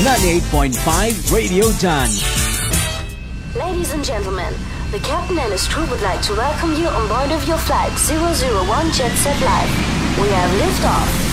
98.5 Radio Done. Ladies and gentlemen, the captain and his crew would like to welcome you on board of your flight 001 Jet Set Live. We have liftoff.